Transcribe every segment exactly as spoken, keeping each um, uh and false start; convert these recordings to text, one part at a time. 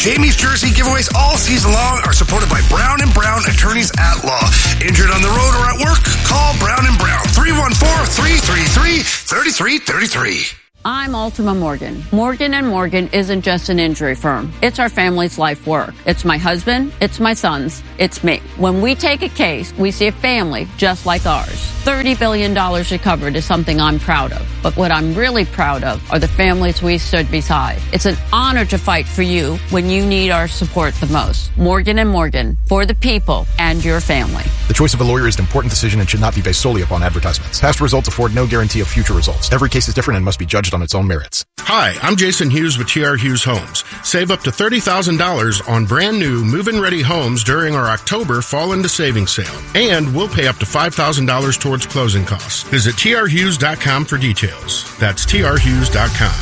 Jamie's Jersey giveaways all season long are supported by Brown and Brown Attorneys at Law. Injured on the road or at work? Call Brown and Brown, three one four, three three three, three three three three. I'm Ultima Morgan. Morgan and Morgan isn't just an injury firm. It's our family's life work. It's my husband. It's my sons. It's me. When we take a case, we see a family just like ours. thirty billion dollars recovered is something I'm proud of. But what I'm really proud of are the families we stood beside. It's an honor to fight for you when you need our support the most. Morgan and Morgan, for the people and your family. The choice of a lawyer is an important decision and should not be based solely upon advertisements. Past results afford no guarantee of future results. Every case is different and must be judged on its own merits. Hi, I'm Jason Hughes with T R Hughes Homes. Save up to thirty thousand dollars on brand new move-in ready homes during our October Fall into Savings sale. And we'll pay up to five thousand dollars towards closing costs. Visit T R Hughes dot com for details. That's T R Hughes dot com.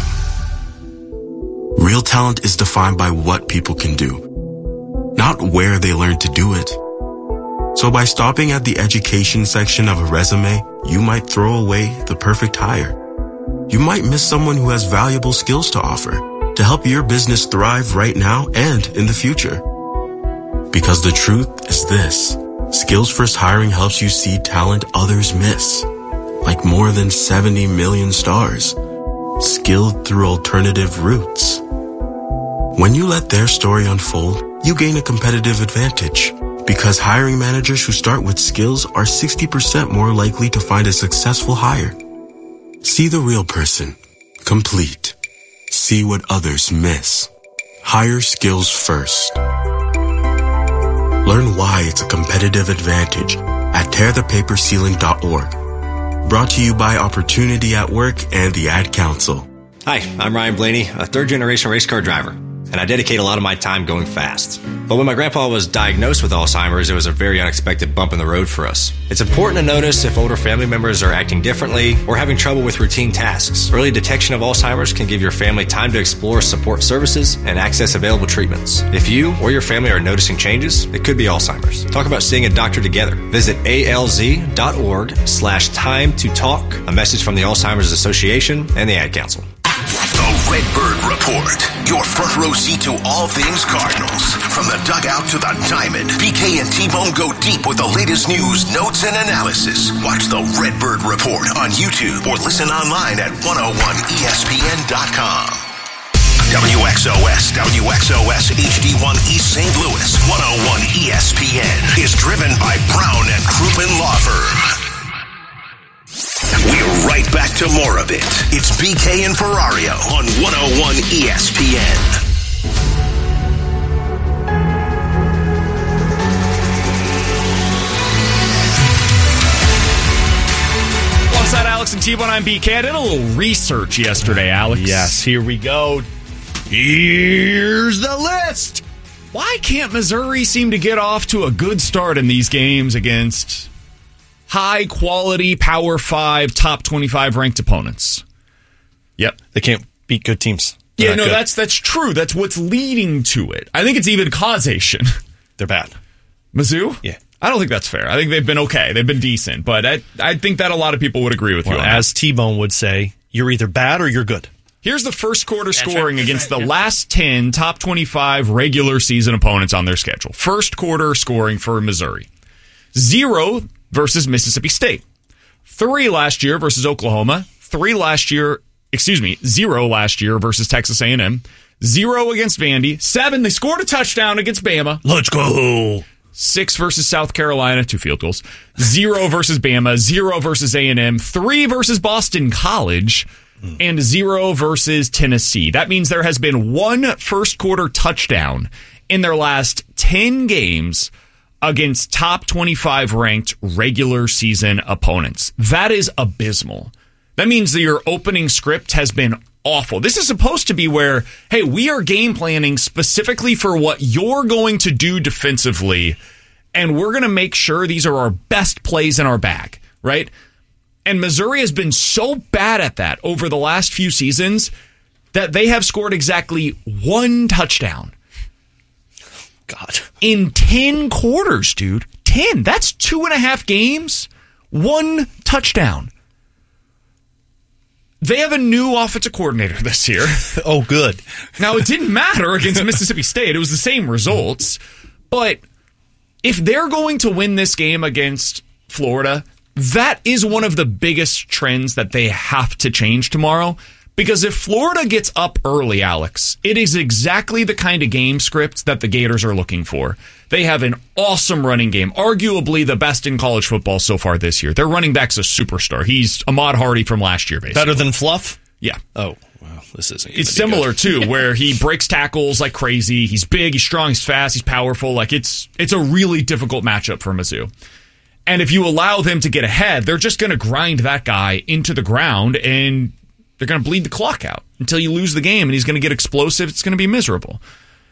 Real talent is defined by what people can do, not where they learn to do it. So by stopping at the education section of a resume, you might throw away the perfect hire. You might miss someone who has valuable skills to offer to help your business thrive right now and in the future. Because the truth is this: Skills First Hiring helps you see talent others miss, like more than seventy million stars, skilled through alternative routes. When you let their story unfold, you gain a competitive advantage, because hiring managers who start with skills are sixty percent more likely to find a successful hire. See the real person. Complete. See what others miss. Hire skills first. Learn why it's a competitive advantage at tear the paper ceiling dot org. Brought to you by Opportunity at Work and the Ad Council. Hi, I'm Ryan Blaney, a third-generation race car driver, and I dedicate a lot of my time going fast. But when my grandpa was diagnosed with Alzheimer's, it was a very unexpected bump in the road for us. It's important to notice if older family members are acting differently or having trouble with routine tasks. Early detection of Alzheimer's can give your family time to explore support services and access available treatments. If you or your family are noticing changes, it could be Alzheimer's. Talk about seeing a doctor together. Visit alz.org slash time to talk. A message from the Alzheimer's Association and the Ad Council. The Redbird Report, your front row seat to all things Cardinals. From the dugout to the diamond, B K and T-Bone go deep with the latest news, notes, and analysis. Watch the Redbird Report on YouTube or listen online at one oh one E S P N dot com. W X O S, W X O S H D one East Saint Louis, one oh one E S P N is driven by Brown and Crouppen Law Firm. We're right back to more of it. It's B K and Ferrario on one oh one E S P N. Alongside Alex and T-Bone, I'm B K. I did a little research yesterday, Alex. Yes, here we go. Here's the list. Why can't Missouri seem to get off to a good start in these games against high-quality, Power five, top twenty-five ranked opponents? Yep, they can't beat good teams. They're yeah, no, good. that's that's true. That's what's leading to it. I think it's even causation. They're bad. Mizzou? Yeah. I don't think that's fair. I think they've been okay. They've been decent. But I, I think that a lot of people would agree with well, you on as that. T-Bone would say, you're either bad or you're good. Here's the first quarter scoring against the last ten top twenty-five regular season opponents on their schedule. First quarter scoring for Missouri. Zero versus Mississippi State. Three last year versus Oklahoma. Three last year, excuse me, zero last year versus Texas A and M. Zero against Vandy. Seven, they scored a touchdown against Bama. Let's go. Six versus South Carolina, two field goals. Zero versus Bama. Zero versus A and M. Three versus Boston College. And zero versus Tennessee. That means there has been one first quarter touchdown in their last ten games against top twenty-five ranked regular season opponents. That is abysmal. That means that your opening script has been awful. This is supposed to be where, hey, we are game planning specifically for what you're going to do defensively, and we're going to make sure these are our best plays in our bag, right? And Missouri has been so bad at that over the last few seasons that they have scored exactly one touchdown. God. In ten quarters, dude. ten. That's two and a half games. One touchdown. They have a new offensive coordinator this year. Oh, good. Now, it didn't matter against Mississippi State. It was the same results. But if they're going to win this game against Florida, that is one of the biggest trends that they have to change tomorrow. Because if Florida gets up early, Alex, it is exactly the kind of game script that the Gators are looking for. They have an awesome running game, arguably the best in college football so far this year. Their running back's a superstar. He's Ahmad Hardy from last year, basically. Better than Fluff? Yeah. Oh, well, this isn't. It's similar, too, where he breaks tackles like crazy. He's big, he's strong, he's fast, he's powerful. Like, it's it's a really difficult matchup for Mizzou. And if you allow them to get ahead, they're just going to grind that guy into the ground, and they're going to bleed the clock out until you lose the game, and he's going to get explosive. It's going to be miserable.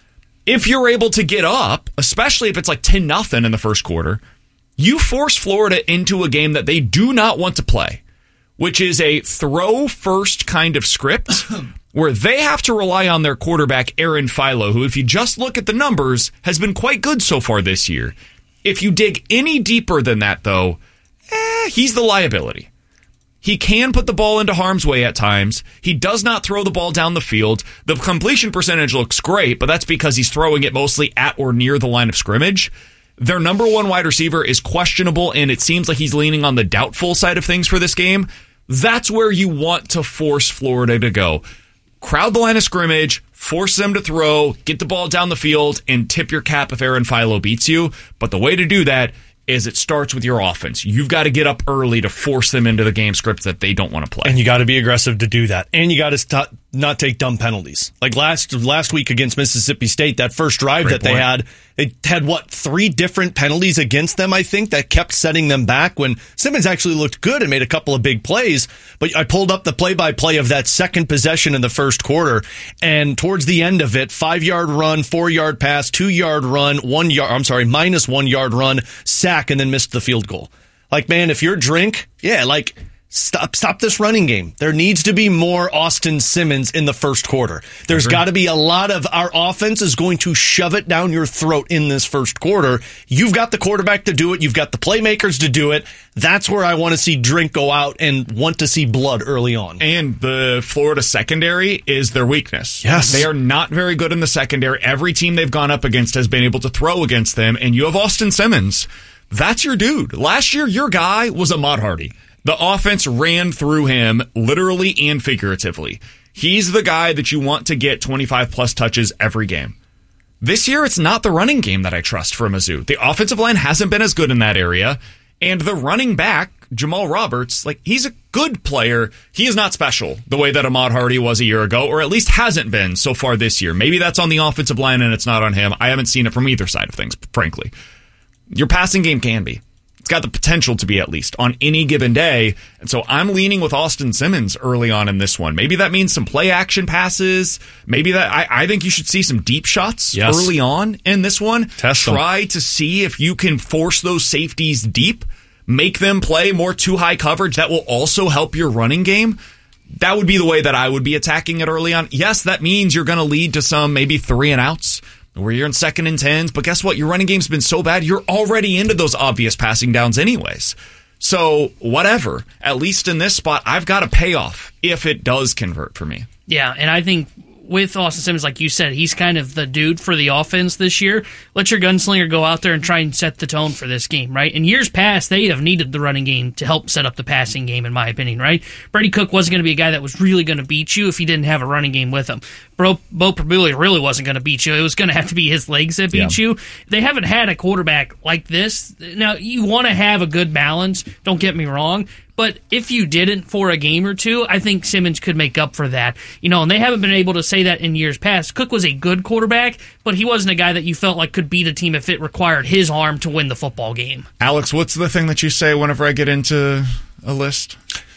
If you're able to get up, especially if it's like ten nothing in the first quarter, you force Florida into a game that they do not want to play, which is a throw-first kind of script where they have to rely on their quarterback, Aaron Philo, who, if you just look at the numbers, has been quite good so far this year. If you dig any deeper than that, though, eh, he's the liability. He can put the ball into harm's way at times. He does not throw the ball down the field. The completion percentage looks great, but that's because he's throwing it mostly at or near the line of scrimmage. Their number one wide receiver is questionable, and it seems like he's leaning on the doubtful side of things for this game. That's where you want to force Florida to go. Crowd the line of scrimmage, force them to throw, get the ball down the field, and tip your cap if Aaron Philo beats you. But the way to do that is it starts with your offense. You've got to get up early to force them into the game script that they don't want to play. And you got to be aggressive to do that. And you got to st- not take dumb penalties. Like last last week against Mississippi State, that first drive Great that point. they had, they had, what, three different penalties against them, I think, that kept setting them back when Simmons actually looked good and made a couple of big plays. But I pulled up the play-by-play of that second possession in the first quarter, and towards the end of it, five-yard run, four-yard pass, two-yard run, one yard, I'm sorry, minus one-yard run, sack, and then missed the field goal. Like, man, if you're Drink, yeah, like, Stop stop this running game. There needs to be more Austin Simmons in the first quarter. There's got to be a lot of our offense is going to shove it down your throat in this first quarter. You've got the quarterback to do it. You've got the playmakers to do it. That's where I want to see Drink go out and want to see blood early on. And the Florida secondary is their weakness. Yes. They are not very good in the secondary. Every team they've gone up against has been able to throw against them, and you have Austin Simmons. That's your dude. Last year, your guy was Ahmad Hardy. The offense ran through him literally and figuratively. He's the guy that you want to get twenty-five plus touches every game. This year, it's not the running game that I trust for Mizzou. The offensive line hasn't been as good in that area. And the running back, Jamal Roberts, like, he's a good player. He is not special the way that Ahmad Hardy was a year ago, or at least hasn't been so far this year. Maybe that's on the offensive line and it's not on him. I haven't seen it from either side of things, frankly. Your passing game can be. It's got the potential to be, at least, on any given day. And so I'm leaning with Austin Simmons early on in this one. Maybe that means some play action passes. Maybe that I, I think you should see some deep shots yes. early on in this one. Test Try them. to see if you can force those safeties deep, make them play more too high coverage. That will also help your running game. That would be the way that I would be attacking it early on. Yes, that means you're going to lead to some maybe three and outs, where you're in second and tens, but guess what? Your running game's been so bad, you're already into those obvious passing downs anyways. So, whatever. At least in this spot, I've got a payoff if it does convert for me. Yeah, and I think with Austin Simmons, like you said, he's kind of the dude for the offense this year. Let your gunslinger go out there and try and set the tone for this game, right? In years past, they have needed the running game to help set up the passing game, in my opinion, right? Brady Cook wasn't going to be a guy that was really going to beat you if he didn't have a running game with him. Bro, Bo Prabula really wasn't going to beat you. It was going to have to be his legs that beat yeah. you. They haven't had a quarterback like this. Now, you want to have a good balance, don't get me wrong, but if you didn't for a game or two, I think Simmons could make up for that. You know, and they haven't been able to say that in years past. Cook was a good quarterback, but he wasn't a guy that you felt like could beat a team if it required his arm to win the football game. Alex, what's the thing that you say whenever I get into a list?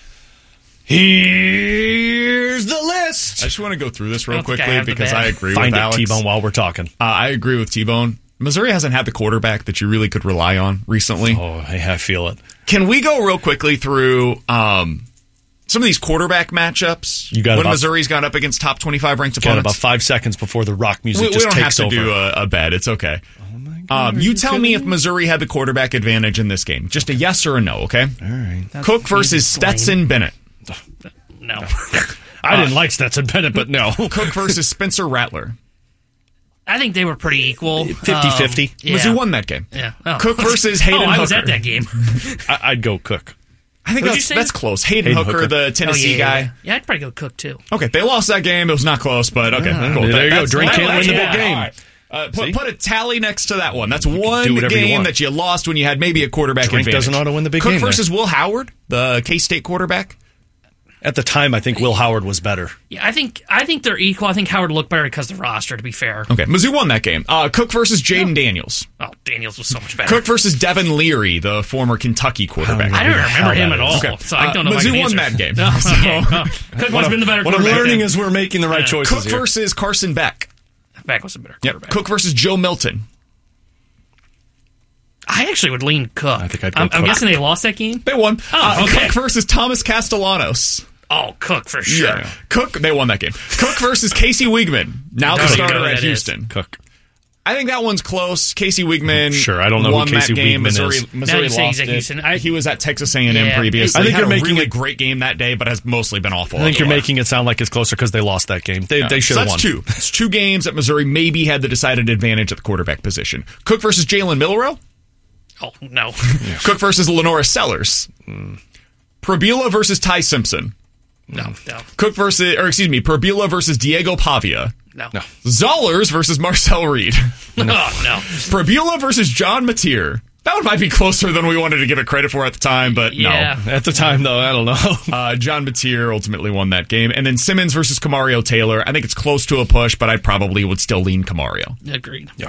Here's the list. I just want to go through this real I quickly I because I agree Find with it, Alex. T-Bone, while we're talking. Uh, I agree with T-Bone. Missouri hasn't had the quarterback that you really could rely on recently. Oh, I feel it. Can we go real quickly through um, some of these quarterback matchups? You got when about, Missouri's gone up against top twenty-five ranked opponents. Got about five seconds before the rock music we, just we don't takes have to over. do a, a bet. It's okay. Oh my God, um, you tell me if Missouri had the quarterback advantage in this game. Just a yes or a no, okay? All right. That's Cook versus Stetson Bennett. no. I didn't uh, like Stetson Bennett, but no. Cook versus Spencer Rattler. I think they were pretty equal. fifty-fifty. Um, yeah. Mizzou won that game. Yeah. Oh. Cook versus Hayden oh, Hooker. I was at that game. I, I'd go Cook. I think that's, that's close. Hayden, Hayden Hooker, Hooker, the Tennessee oh, yeah, guy. Yeah, yeah, I'd probably go Cook, too. Okay, they lost that game. It was not close, but okay. Yeah, cool. There that, you go. Drink can't win the yeah, big game. Right. Uh, put, put a tally next to that one. That's one game you that you lost when you had maybe a quarterback Drink advantage. doesn't ought to win the big Cook game. Cook versus there. Will Howard, the K-State quarterback. At the time, I think Will Howard was better. Yeah, I think I think they're equal. I think Howard looked better because of the roster, to be fair. Okay, Mizzou won that game. Uh, Cook versus Jaden oh. Daniels. Oh, Daniels was so much better. Cook versus Devin Leary, the former Kentucky quarterback. I don't remember him at all, okay. so I don't know uh, if Mizzou I can won answer. that game. No, so, Cook must have been the better What quarterback. I'm learning then. is we're making the right yeah. choices Cook here. versus Carson Beck. Beck was a better quarterback. Yep. Cook versus Joe Milton. I actually would lean Cook. I think I'd go I'm, Cook. I'm guessing they lost that game? They won. Oh, uh, okay. Cook versus Thomas Castellanos. Oh, Cook for sure. Yeah. Cook, they won that game. Cook versus Casey Wiegman, now the starter at Houston. Is. Cook. I think that one's close. Casey Wiegman sure, I don't know won who Casey that game. Wiegman Missouri, is. Missouri now lost at it. Houston. I, he was at Texas A and M yeah, previously. I think he you're had making a really it, great game that day, but has mostly been awful. I think you're otherwise. making it sound like it's closer because they lost that game. They, yeah. they should so have that's won. two. It's two games that Missouri maybe had the decided advantage at the quarterback position. Cook versus Jalen Milroe. Oh, no. Yeah. Cook versus Lenora Sellers. Mm. Probula versus Ty Simpson. No, no. Cook versus, or excuse me, Probula versus Diego Pavia. No. no. Zollers versus Marcel Reed. no, no. Probula versus John Mateer. That one might be closer than we wanted to give it credit for at the time, but yeah. no. At the time, though, I don't know. uh, John Mateer ultimately won that game. And then Simmons versus Camario Taylor. I think it's close to a push, but I probably would still lean Camario. Agreed. Yeah.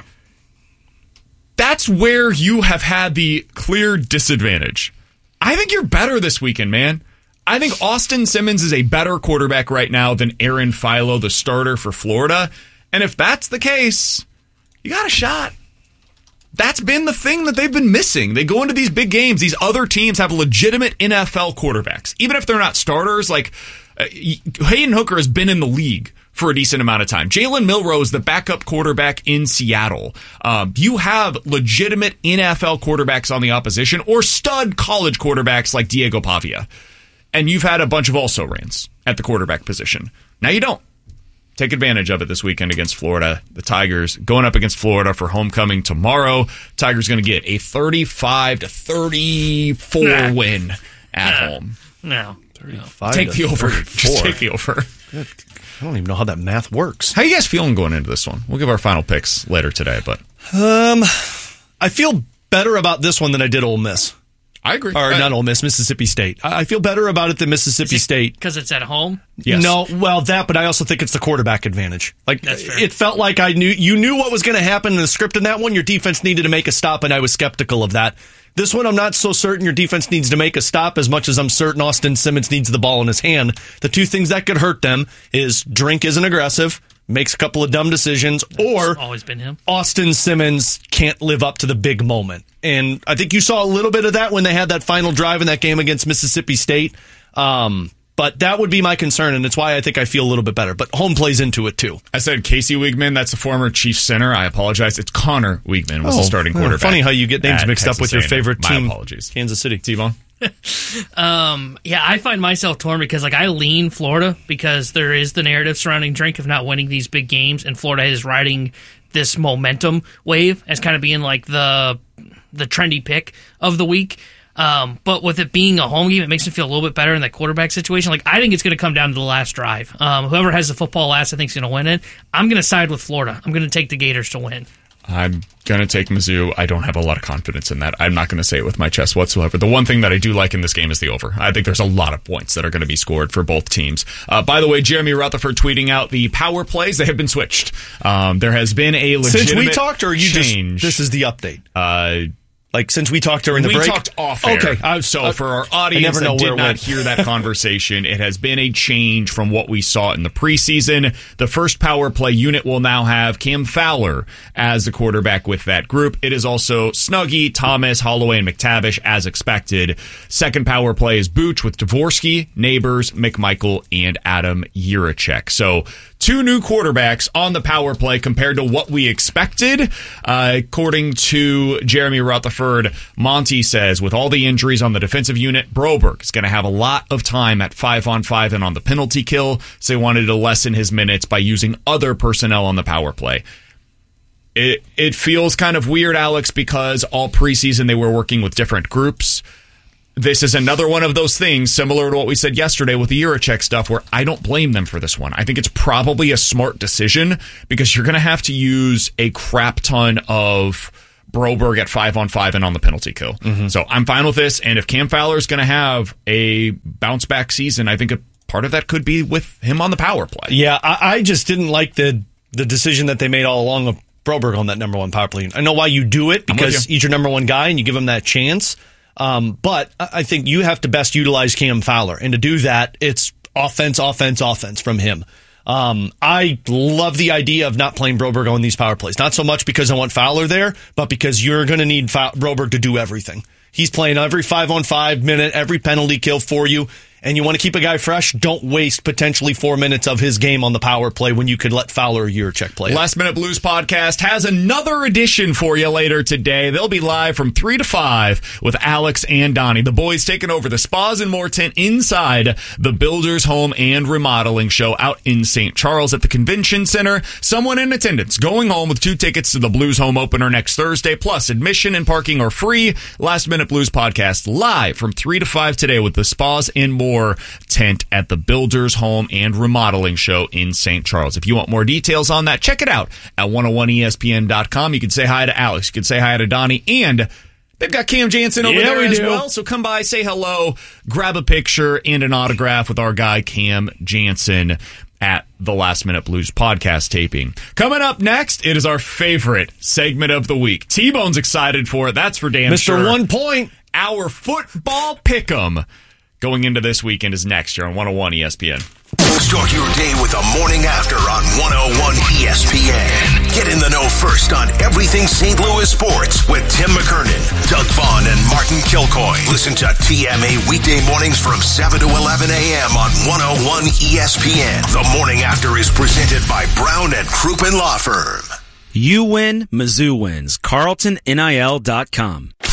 That's where you have had the clear disadvantage. I think you're better this weekend, man. I think Austin Simmons is a better quarterback right now than Aaron Philo, the starter for Florida. And if that's the case, you got a shot. That's been the thing that they've been missing. They go into these big games. These other teams have legitimate N F L quarterbacks. Even if they're not starters, like uh, Hayden Hooker has been in the league for a decent amount of time. Jalen Milroe is the backup quarterback in Seattle. Um, you have legitimate N F L quarterbacks on the opposition or stud college quarterbacks like Diego Pavia. And you've had a bunch of also-rans at the quarterback position. Now you don't. Take advantage of it this weekend against Florida. The Tigers going up against Florida for homecoming tomorrow. Tigers going to get a thirty-five to thirty-four nah. win at nah. home. No. thirty-five take the over. Just take the over. Good. I don't even know how that math works. How you guys feeling going into this one? We'll give our final picks later today, but um, I feel better about this one than I did Ole Miss. I agree. Or I, not Ole Miss, Mississippi State. I feel better about it than Mississippi it State. Because it's at home? Yes. No, well, that, but I also think it's the quarterback advantage. Like, it felt like I knew you knew what was going to happen in the script in that one. Your defense needed to make a stop, and I was skeptical of that. This one, I'm not so certain your defense needs to make a stop as much as I'm certain Austin Simmons needs the ball in his hand. The two things that could hurt them is Drink isn't aggressive, makes a couple of dumb decisions, That's or always been him. Austin Simmons can't live up to the big moment. And I think you saw a little bit of that when they had that final drive in that game against Mississippi State. Um, but that would be my concern, and it's why I think I feel a little bit better. But home plays into it, too. I said Casey Wiegman. That's a former Chiefs center. I apologize. It's Connor Wiegman was oh, the starting quarterback. Funny how you get names mixed Texas up with your A and M. favorite team. My apologies. Kansas City. T-Bone? um, yeah, I find myself torn because like I lean Florida because there is the narrative surrounding Drink of not winning these big games, and Florida is riding this momentum wave as kind of being like the the trendy pick of the week. Um, but with it being a home game, it makes me feel a little bit better in that quarterback situation. Like I think it's going to come down to the last drive. Um, whoever has the football last, I think is going to win it. I'm going to side with Florida. I'm going to take the Gators to win. I'm going to take Mizzou. I don't have a lot of confidence in that. I'm not going to say it with my chest whatsoever. The one thing that I do like in this game is the over. I think there's a lot of points that are going to be scored for both teams. Uh, by the way, Jeremy Rutherford tweeting out the power plays. They have been switched. Um, there has been a legitimate Since we talked, or are you change. Just, this is the update? Uh, Like, since we talked during the we break? We talked off air. Okay. I, so uh, for our audience that did not hear that conversation, it has been a change from what we saw in the preseason. The first power play unit will now have Cam Fowler as the quarterback with that group. It is also Snuggie, Thomas, Holloway, and McTavish as expected. Second power play is Booch with Dvorsky, Neighbors, McMichael, and Adam Yurichek. So two new quarterbacks on the power play compared to what we expected. Uh, according to Jeremy Rutherford, Monty says with all the injuries on the defensive unit, Broberg is going to have a lot of time at five on five and on the penalty kill, so he wanted to lessen his minutes by using other personnel on the power play. It, it feels kind of weird, Alex, because all preseason they were working with different groups. This is another one of those things, similar to what we said yesterday with the Yurachek stuff, where I don't blame them for this one. I think it's probably a smart decision because you're going to have to use a crap ton of Broberg at five on five and on the penalty kill. Mm-hmm. So I'm fine with this. And if Cam Fowler is going to have a bounce back season, I think a part of that could be with him on the power play. Yeah, I, I just didn't like the the decision that they made all along of Broberg on that number one power play. I know why you do it because he's your number one guy and you give him that chance. Um, but I think you have to best utilize Cam Fowler. And to do that, it's offense, offense, offense from him. Um, I love the idea of not playing Broberg on these power plays. Not so much because I want Fowler there, but because you're going to need Fa- Broberg to do everything. He's playing every five on five minute, every penalty kill for you. And you want to keep a guy fresh, don't waste potentially four minutes of his game on the power play when you could let Fowler or Yurachek play. Last Minute Blues podcast has another edition for you later today. They'll be live from three to five with Alex and Donnie. The boys taking over the Spas and More tent inside the Builders Home and Remodeling Show out in Saint Charles at the Convention Center. Someone in attendance going home with two tickets to the Blues Home Opener next Thursday, plus admission and parking are free. Last Minute Blues podcast live from three to five today with the Spas and More tent at the Builders Home and Remodeling Show in Saint Charles. If you want more details on that, check it out at one oh one E S P N dot com. You can say hi to Alex. You can say hi to Donnie. And they've got Cam Jansen over yeah, there as do. well. So come by, say hello, grab a picture and an autograph with our guy Cam Jansen at the Last Minute Blues podcast taping. Coming up next, it is our favorite segment of the week. T-Bone's excited for it. That's for damn Mister sure. One Point. Our football pick'em going into this weekend is next year on one oh one E S P N. Start your day with the morning after on one oh one E S P N. Get in the know first on everything Saint Louis sports with Tim McKernan, Doug Vaughn, and Martin Kilcoy. Listen to T M A weekday mornings from seven to eleven a.m. on one oh one E S P N. The morning after is presented by Brown and Crouppen Law Firm. You win, Mizzou wins. Carlton N I L dot com.